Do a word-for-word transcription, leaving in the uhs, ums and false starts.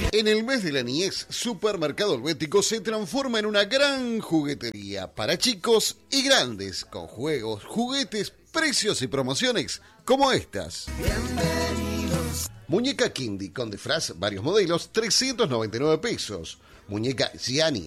En el mes de la niñez, Supermercado Helvético se transforma en una gran juguetería para chicos y grandes, con juegos, juguetes, precios y promociones como estas. Bienvenidos. Muñeca Kindy con disfraz, varios modelos, trescientos noventa y nueve pesos. Muñeca Gianni